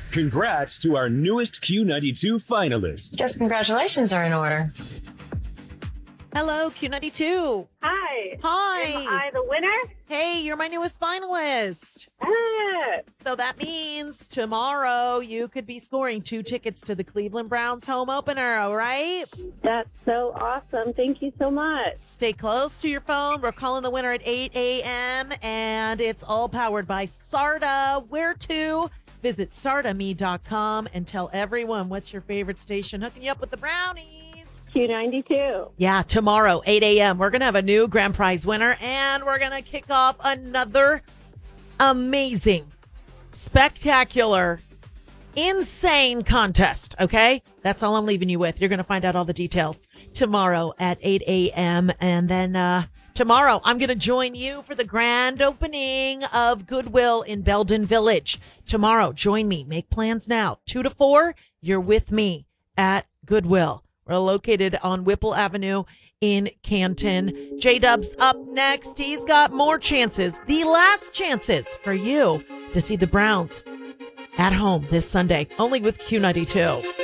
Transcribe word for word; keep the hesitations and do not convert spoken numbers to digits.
Congrats to our newest Q ninety-two finalist. Guess congratulations are in order. Hello, Q ninety-two. Hi. Hi. Am I the winner? Hey, you're my newest finalist. Ah, So that means tomorrow you could be scoring two tickets to the Cleveland Browns home opener, all right? that's so awesome. Thank you so much. Stay close to your phone. We're calling the winner at eight a.m. and it's all powered by SARTA. Where to? Visit sarta me dot com and tell everyone what's your favorite station hooking you up with the brownies. Q ninety-two. Yeah, tomorrow, eight a.m., we're going to have a new grand prize winner, and we're going to kick off another amazing, spectacular, insane contest, okay? That's all I'm leaving you with. You're going to find out all the details tomorrow at eight a.m., and then uh, tomorrow, I'm going to join you for the grand opening of Goodwill in Belden Village. Tomorrow, join me. Make plans now. two to four, you're with me at Goodwill. We're located on Whipple Avenue in Canton. J-Dub's up next. He's got more chances, the last chances for you to see the Browns at home this Sunday, only with Q ninety-two.